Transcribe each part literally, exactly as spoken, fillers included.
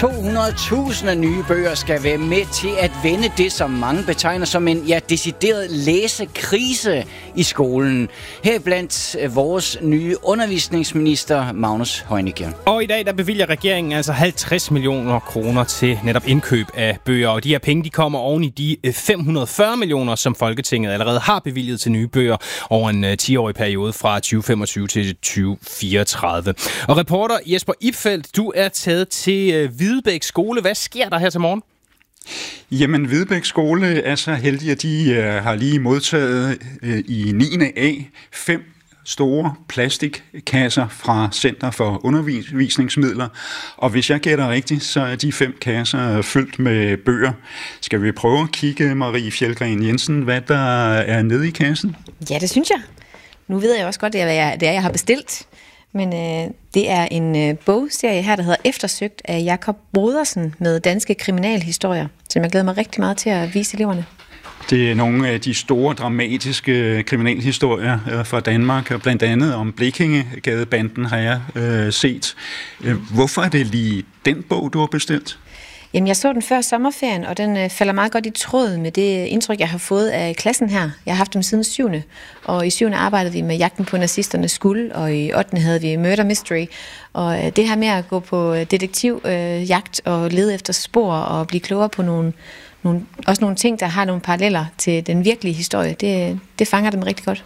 to hundrede tusind nye bøger skal være med til at vende det, som mange betegner som en ja, decideret læsekrise i skolen. Her blandt vores nye undervisningsminister, Magnus Heunicke. Og i dag der bevilger regeringen altså halvtreds millioner kroner til netop indkøb af bøger. Og de her penge de kommer oven i de fem hundrede og fyrre millioner, som Folketinget allerede har bevilget til nye bøger over en ti-årig periode fra tyve femogtyve til tyve fireogtredive. Og reporter Jesper Ipfeldt, du er taget til Hvidebæk Skole. Hvad sker der her til morgen? Jamen, Hvidebæk Skole er så heldig, at de uh, har lige modtaget uh, i niende A fem store plastikkasser fra Center for Undervisningsmidler. Og hvis jeg gætter rigtigt, så er de fem kasser fyldt med bøger. Skal vi prøve at kigge, Marie Fjeldgren Jensen, hvad der er nede i kassen? Ja, det synes jeg. Nu ved jeg også godt, det er, hvad jeg, det er, jeg har bestilt. Men øh, det er en øh, bogserie her, der hedder Eftersøgt af Jakob Brodersen med danske kriminalhistorier, som jeg glæder mig rigtig meget til at vise eleverne. Det er nogle af de store, dramatiske kriminalhistorier fra Danmark, og blandt andet om Blekingegadebanden har jeg øh, set. Hvorfor er det lige den bog, du har bestilt? Jamen, jeg så den før sommerferien, og den øh, falder meget godt i tråd med det indtryk, jeg har fået af klassen her. Jeg har haft dem siden syvende, og i syvende arbejdede vi med Jagten på nazisternes skuld, og i ottende havde vi Murder Mystery. Og øh, det her med at gå på detektivjagt øh, og lede efter spor og blive klogere på nogle, nogle, også nogle ting, der har nogle paralleller til den virkelige historie, det, det fanger dem rigtig godt.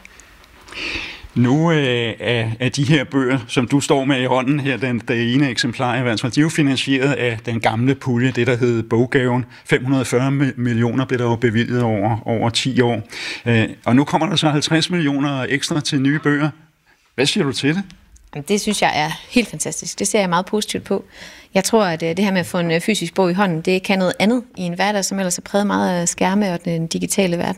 Nu øh, er, er de her bøger, som du står med i hånden her, den, det ene eksemplar i hvert fald, de er jo finansieret af den gamle pulje, det der hed boggaven. fem hundrede og fyrre millioner blev der jo bevilget over, over ti år. Øh, og nu kommer der så halvtreds millioner ekstra til nye bøger. Hvad siger du til det? Det synes jeg er helt fantastisk. Det ser jeg meget positivt på. Jeg tror, at det her med at få en fysisk bog i hånden, det kan noget andet i en hverdag, som ellers er præget meget af skærme og den digitale verden.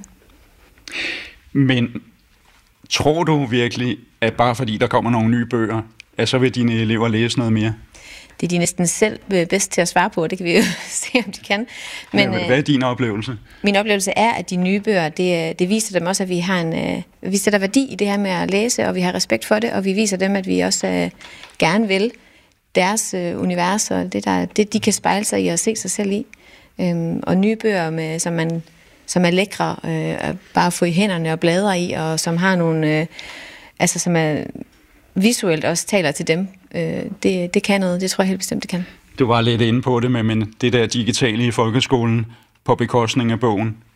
Men tror du virkelig, at bare fordi der kommer nogle nye bøger, at så vil dine elever læse noget mere? Det er de næsten selv bedst til at svare på, og det kan vi jo se, om de kan. Men, ja, hvad er din oplevelse? Min oplevelse er, at de nye bøger, det, det viser dem også, at vi har en, vi sætter værdi i det her med at læse, og vi har respekt for det, og vi viser dem, at vi også uh, gerne vil deres uh, univers, og det, der, det de kan spejle sig i og se sig selv i. Um, og nye bøger, med, som man som er lækre, øh, bare at få i hænderne og bladre i, og som har nogle, øh, altså som er visuelt også taler til dem. Øh, det, det kan noget, det tror jeg helt bestemt, det kan. Du var lidt inde på det, med, men det der digitale i folkeskolen på bekostning af bogen,